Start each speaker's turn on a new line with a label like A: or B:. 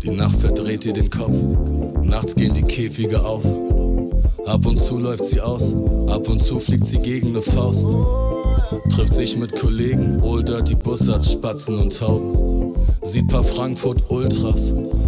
A: Die Nacht verdreht ihr den Kopf, nachts gehen die Käfige auf. Ab und zu läuft sie aus, ab und zu fliegt sie gegen ne Faust. Trifft sich mit Kollegen, Old Dirty Bussards, Spatzen und Tauben. Sieht paar Frankfurt Ultras,